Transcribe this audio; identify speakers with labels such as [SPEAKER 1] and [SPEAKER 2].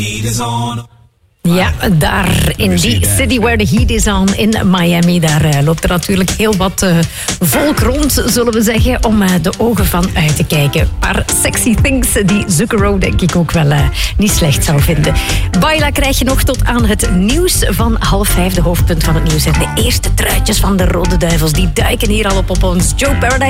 [SPEAKER 1] Ja, daar in die city where the heat is on in Miami, daar loopt er natuurlijk heel wat volk rond, zullen we zeggen, om de ogen van uit te kijken. Maar sexy things die Zucchero denk ik ook wel niet slecht zou vinden. Baila krijg je nog tot aan het nieuws van 4:30, de hoofdpunt van het nieuws. En de eerste truitjes van de Rode Duivels, die duiken hier al op ons Joe Paradise.